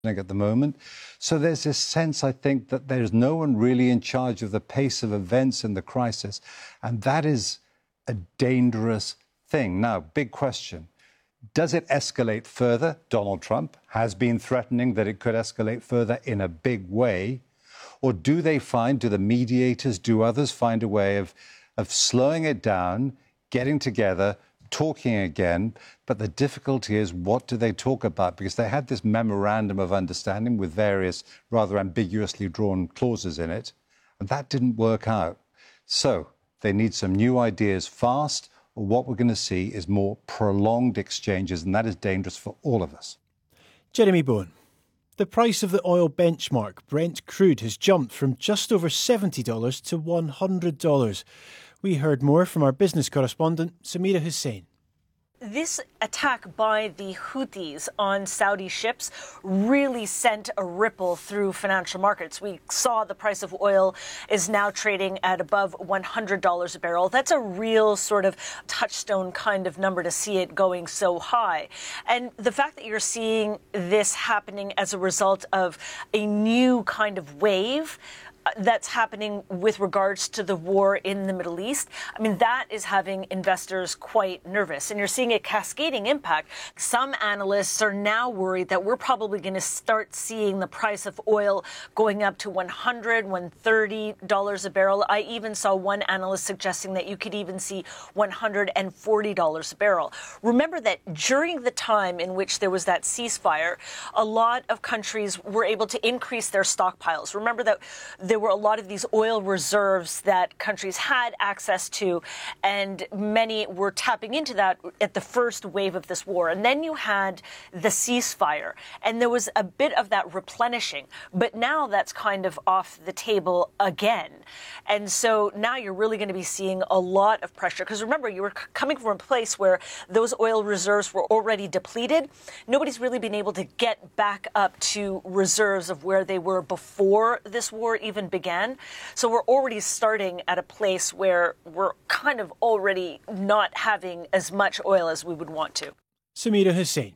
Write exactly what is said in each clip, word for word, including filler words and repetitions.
at the moment. So there's this sense, I think, that there's no one really in charge of the pace of events in the crisis. And that is a dangerous thing. Now, big question. Does it escalate further? Donald Trump has been threatening that it could escalate further in a big way. Or do they find, do the mediators, do others find a way of, of slowing it down, getting together, talking again? But the difficulty is, what do they talk about? Because they had this memorandum of understanding with various rather ambiguously drawn clauses in it, and that didn't work out. So they need some new ideas fast, or what we're going to see is more prolonged exchanges, and that is dangerous for all of us. Jeremy Bowen. The price of the oil benchmark, Brent crude, has jumped from just over seventy dollars to one hundred dollars. We heard more from our business correspondent, Samira Hussein. This attack by the Houthis on Saudi ships really sent a ripple through financial markets. We saw the price of oil is now trading at above one hundred dollars a barrel. That's a real sort of touchstone kind of number to see it going so high. And the fact that you're seeing this happening as a result of a new kind of wave that's happening with regards to the war in the Middle East, I mean, that is having investors quite nervous. And you're seeing a cascading impact. Some analysts are now worried that we're probably going to start seeing the price of oil going up to one hundred dollars, one hundred thirty dollars a barrel. I even saw one analyst suggesting that you could even see one hundred forty dollars a barrel. Remember that during the time in which there was that ceasefire, a lot of countries were able to increase their stockpiles. Remember that there were a lot of these oil reserves that countries had access to, and many were tapping into that at the first wave of this war. And then you had the ceasefire, and there was a bit of that replenishing. But now that's kind of off the table again. And so now you're really going to be seeing a lot of pressure. Because remember, you were coming from a place where those oil reserves were already depleted. Nobody's really been able to get back up to reserves of where they were before this war even began. So we're already starting at a place where we're kind of already not having as much oil as we would want to. Samira Hussein.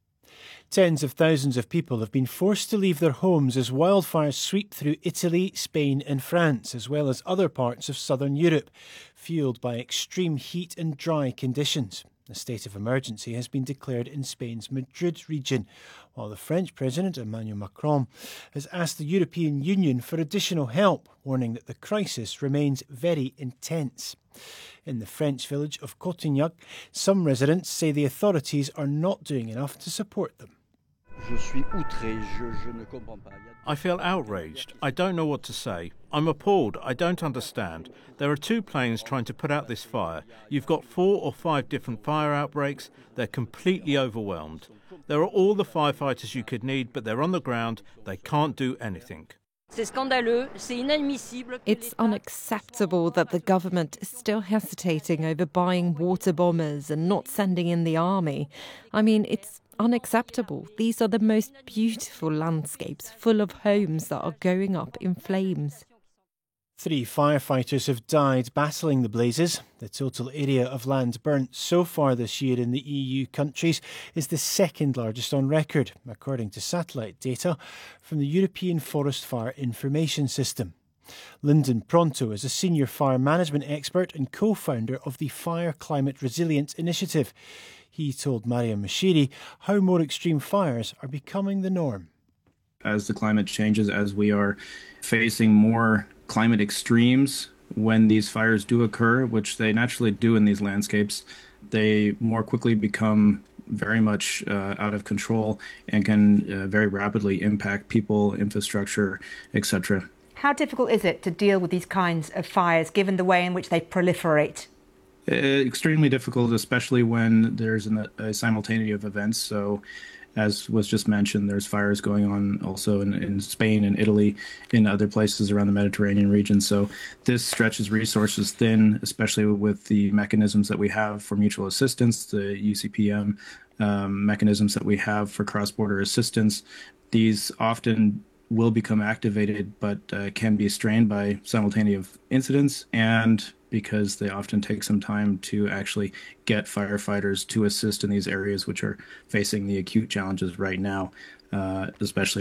Tens of thousands of people have been forced to leave their homes as wildfires sweep through Italy, Spain and France, as well as other parts of southern Europe, fuelled by extreme heat and dry conditions. A state of emergency has been declared in Spain's Madrid region, while the French President Emmanuel Macron has asked the European Union for additional help, warning that the crisis remains very intense. In the French village of Cotignac, some residents say the authorities are not doing enough to support them. I feel outraged. I don't know what to say. I'm appalled. I don't understand. There are two planes trying to put out this fire. You've got four or five different fire outbreaks. They're completely overwhelmed. There are all the firefighters you could need, but they're on the ground. They can't do anything. It's unacceptable that the government is still hesitating over buying water bombers and not sending in the army. I mean, it's unacceptable. These are the most beautiful landscapes, full of homes that are going up in flames. Three firefighters have died battling the blazes. The total area of land burnt so far this year in the E U countries is the second largest on record, according to satellite data from the European Forest Fire Information System. Lyndon Pronto is a senior fire management expert and co-founder of the Fire Climate Resilience Initiative. He told Mariam Mashiri how more extreme fires are becoming the norm. As the climate changes, as we are facing more climate extremes, when these fires do occur, which they naturally do in these landscapes, they more quickly become very much uh, out of control and can uh, very rapidly impact people, infrastructure, et cetera. How difficult is it to deal with these kinds of fires, given the way in which they proliferate? Uh, extremely difficult, especially when there's an, a simultaneity of events. So, as was just mentioned, there's fires going on also in, in Spain and Italy, in other places around the Mediterranean region. So this stretches resources thin, especially with the mechanisms that we have for mutual assistance, the U C P M um, mechanisms that we have for cross-border assistance. These often will become activated, but uh, can be strained by simultaneous incidents, and because they often take some time to actually get firefighters to assist in these areas which are facing the acute challenges right now. uh, especially